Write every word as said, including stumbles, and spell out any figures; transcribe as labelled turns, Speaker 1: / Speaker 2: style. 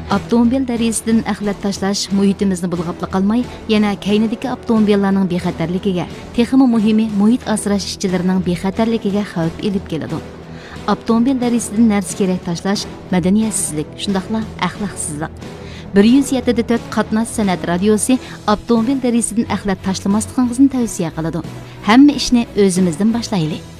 Speaker 1: Avtomobil dərisindən əxlət tashlash muhitimizni bulğapla qalmay, yana kaynidagi avtomobillarning bexatarligiga, texmi muhimi muhit asrash ishchilarining bexatarligiga xavf elib keladi. Avtomobil dərisindən narsa kerak tashlash madaniyatsizlik, shundaqla axloqsizlik. bir yuz yetti nuqta to'rt qatnash san'at radiosi avtomobil dərisindən əxlət tashlamasligingizni tavsiya qiladi. Hamma ishni o'zimizdan boshlaylik.